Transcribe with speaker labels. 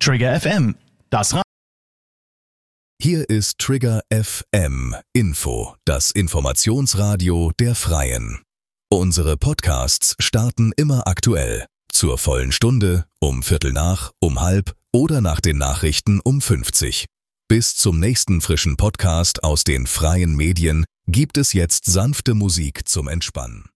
Speaker 1: Trigger FM, das
Speaker 2: Hier ist Trigger FM Info, das Informationsradio der Freien. Unsere Podcasts starten immer aktuell. Zur vollen Stunde, um 13:15, um 13:30 oder nach den Nachrichten um 50. Bis zum nächsten frischen Podcast aus den freien Medien gibt es jetzt sanfte Musik zum Entspannen.